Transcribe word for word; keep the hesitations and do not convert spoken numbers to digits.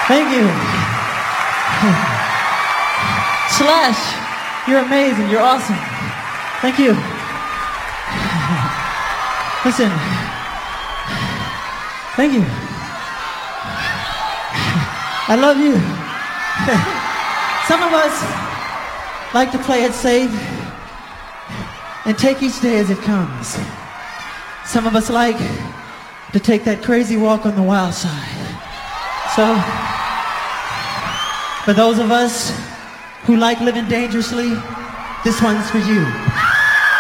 Thank you. Slash, you're amazing. You're awesome. Thank you. Listen. Thank you. I love you. Some of us like to play it safe and take each day as it comes. Some of us like to take that crazy walk on the wild side. So, for those of us who like living dangerously, this one's for you.